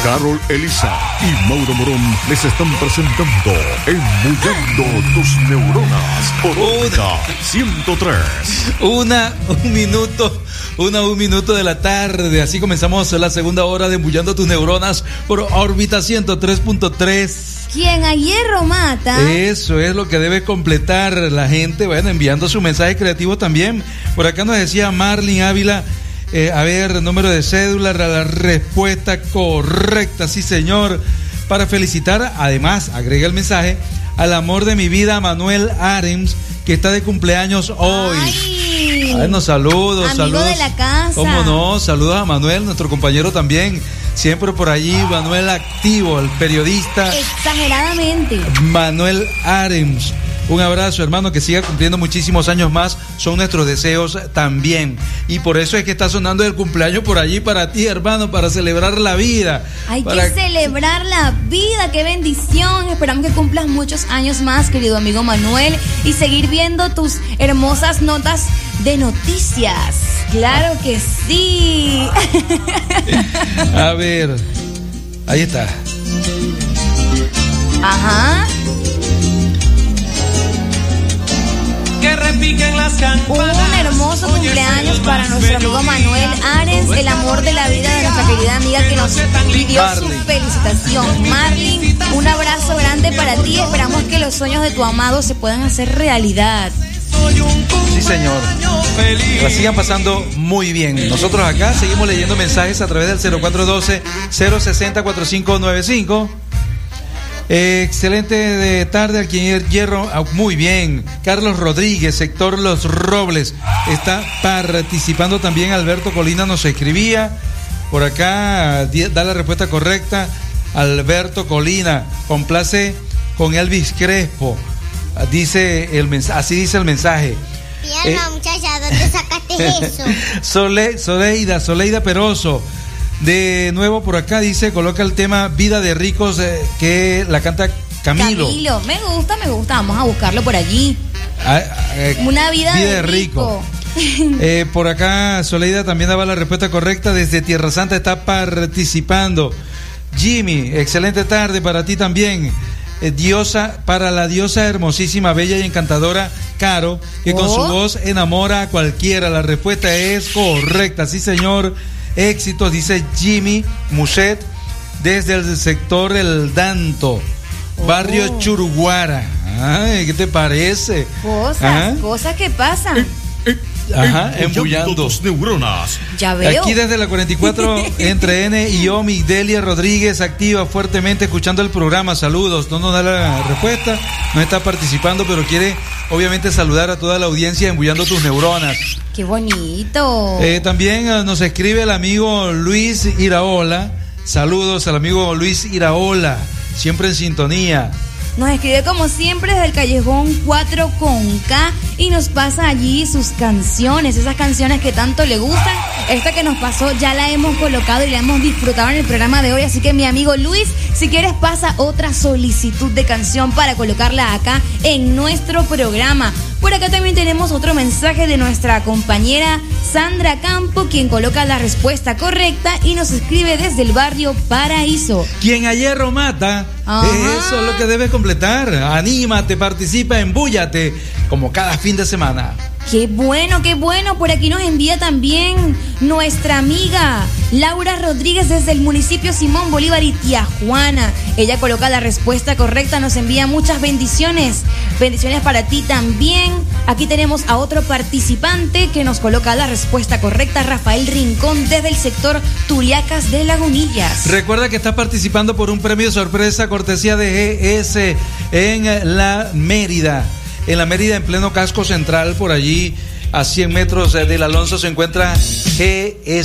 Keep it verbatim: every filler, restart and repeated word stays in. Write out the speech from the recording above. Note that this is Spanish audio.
Carol Elisa y Mauro Morón les están presentando Embullando tus neuronas por Órbita ciento tres. Una, un minuto, una, un minuto de la tarde. Así comenzamos la segunda hora de Embullando tus neuronas por Órbita ciento tres punto tres. Quien a hierro mata. Eso es lo que debe completar la gente, bueno, enviando su mensaje creativo también. Por acá nos decía Marlin Ávila, eh, a ver, número de cédula, la respuesta correcta, sí señor. Para felicitar, además, agrega el mensaje, al amor de mi vida, Manuel Arems, que está de cumpleaños hoy. Ay, Ay, nos saludos, amigo saludos. de la casa. ¿Cómo no? Saludos a Manuel, nuestro compañero también. Siempre por allí, Manuel activo, el periodista. Exageradamente. Manuel Arems. Un abrazo, hermano, que siga cumpliendo muchísimos años más. Son nuestros deseos también. Y por eso es que está sonando el cumpleaños por allí para ti, hermano, para celebrar la vida. Hay para... que celebrar la vida, qué bendición. Esperamos que cumplas muchos años más, querido amigo Manuel, y seguir viendo tus hermosas notas de noticias. Claro que sí. A ver, ahí está. Ajá. Que repiquen las campanas. Un hermoso cumpleaños para nuestro amigo Manuel Ares, el amor de la vida de nuestra querida amiga que nos pidió su felicitación. Marlin, un abrazo grande para ti. Esperamos que los sueños de tu amado se puedan hacer realidad. Sí, señor. Que la sigan pasando muy bien. Nosotros acá seguimos leyendo mensajes a través del cero cuatro uno dos, cero seis cero, cuatro cinco nueve cinco. Eh, excelente de tarde aquí en Hierro. Ah, muy bien. Carlos Rodríguez, sector Los Robles, está participando también. Alberto Colina nos escribía por acá, da la respuesta correcta. Alberto Colina, complace con Elvis Crespo. Dice el mensaje, así dice el mensaje. Bien, eh, muchacha, ¿dónde sacaste eso? Sole, Soleida, Soleida Peroso. De nuevo por acá dice, coloca el tema Vida de Ricos, eh, que la canta Camilo. Camilo, me gusta, me gusta, vamos a buscarlo por allí. Ah, eh, Una vida, vida de, de rico. rico. eh, por acá Soleida también daba la respuesta correcta, desde Tierra Santa está participando. Jimmy, excelente tarde para ti también. Eh, diosa, para la diosa hermosísima, bella y encantadora Caro, que oh. con su voz enamora a cualquiera. La respuesta es correcta, sí señor. Éxitos, dice Jimmy Muset, desde el sector El Danto, oh. barrio Churuguara. Ay, ¿qué te parece? Cosas, ¿ah? cosas que pasan. Eh, eh, Ajá, embullando tus neuronas. Ya veo. Aquí desde la cuarenta y cuatro entre N y O, Migdelia Rodríguez activa fuertemente escuchando el programa. Saludos. No nos da la respuesta, no está participando, pero quiere obviamente saludar a toda la audiencia embullando tus neuronas. Qué bonito. Eh, también uh, nos escribe el amigo Luis Iraola. Saludos al amigo Luis Iraola, siempre en sintonía. Nos escribe como siempre desde el callejón cuatro con K y nos pasa allí sus canciones, esas canciones que tanto le gustan. Esta que nos pasó ya la hemos colocado y la hemos disfrutado en el programa de hoy, así que mi amigo Luis, si quieres pasa otra solicitud de canción para colocarla acá en nuestro programa. Por acá también tenemos otro mensaje de nuestra compañera Sandra Campo, quien coloca la respuesta correcta y nos escribe desde el barrio Paraíso. Quien a hierro mata, Ajá. eso es lo que debe completar. Anímate, participa, embúllate, como cada fin de semana. Qué bueno, qué bueno. Por aquí nos envía también nuestra amiga Laura Rodríguez desde el municipio Simón Bolívar y Tijuana. Ella coloca la respuesta correcta, nos envía muchas bendiciones. Bendiciones para ti también. Aquí tenemos a otro participante que nos coloca la respuesta correcta, Rafael Rincón desde el sector Turiacas de Lagunillas. Recuerda que estás participando por un premio sorpresa cortesía de G S en la Mérida. En la Mérida, en pleno casco central, por allí a cien metros del Alonso, se encuentra G S.